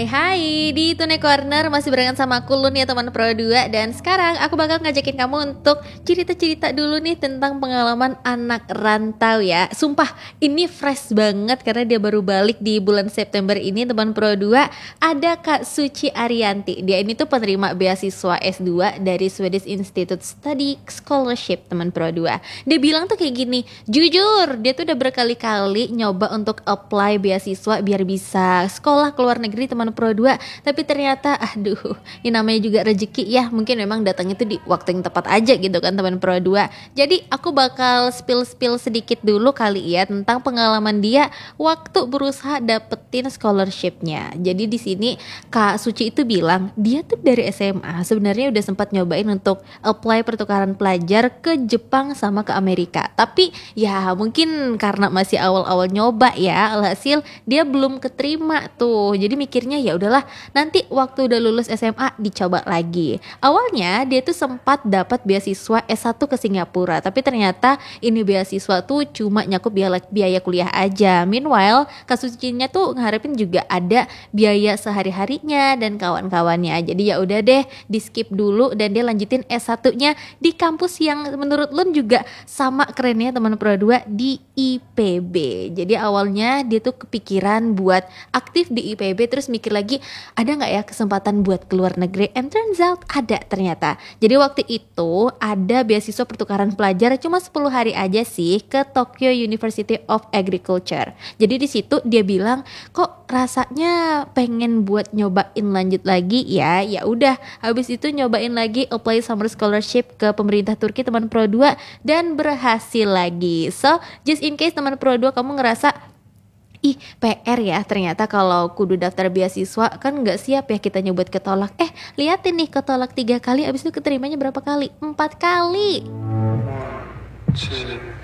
Hai, di Tune Corner masih barengan sama aku Lun ya teman Pro 2. Dan sekarang aku bakal ngajakin kamu untuk cerita-cerita dulu nih tentang pengalaman anak rantau ya. Sumpah ini fresh banget karena dia baru balik di bulan September ini teman Pro 2. Ada Kak Suci Arianti. Dia ini tuh penerima beasiswa S2 dari Swedish Institute Study Scholarship teman Pro 2. Dia bilang tuh kayak gini, jujur dia tuh udah berkali-kali nyoba untuk apply beasiswa biar bisa sekolah ke luar negeri teman Pro 2, tapi ternyata aduh, ini namanya juga rezeki ya, mungkin memang datang itu di waktu yang tepat aja gitu kan teman Pro 2. Jadi aku bakal spill sedikit dulu kali ya tentang pengalaman dia waktu berusaha dapetin scholarshipnya. Jadi di sini Kak Suci itu bilang dia tuh dari SMA sebenarnya udah sempat nyobain untuk apply pertukaran pelajar ke Jepang sama ke Amerika, tapi ya mungkin karena masih awal-awal nyoba ya, alhasil dia belum keterima tuh. Jadi mikirnya ya udahlah, nanti waktu udah lulus SMA dicoba lagi. Awalnya dia tuh sempat dapat beasiswa S1 ke Singapura, tapi ternyata ini beasiswa tuh cuma nyakup biaya kuliah aja. Meanwhile, kasusnya tuh ngarepin juga ada biaya sehari-harinya dan kawan-kawannya. Jadi ya udah deh, di skip dulu dan dia lanjutin S1-nya di kampus yang menurut Lun juga sama kerennya teman Pro 2, di IPB. Jadi awalnya dia tuh kepikiran buat aktif di IPB, terus mikir lagi ada nggak ya kesempatan buat keluar negeri, and turns out ada ternyata. Jadi waktu itu ada beasiswa pertukaran pelajar cuma 10 hari aja sih ke Tokyo University of Agriculture. Jadi di situ dia bilang kok rasanya pengen buat nyobain lanjut lagi ya. Ya udah, habis itu nyobain lagi apply summer scholarship ke pemerintah Turki teman Pro 2 dan berhasil lagi. So just in case teman Pro 2 kamu ngerasa PR ya, ternyata kalau kudu daftar beasiswa kan nggak siap ya kitanya buat ketolak. Liatin nih, ketolak 3 kali, abis itu keterimanya berapa kali? 4 kali.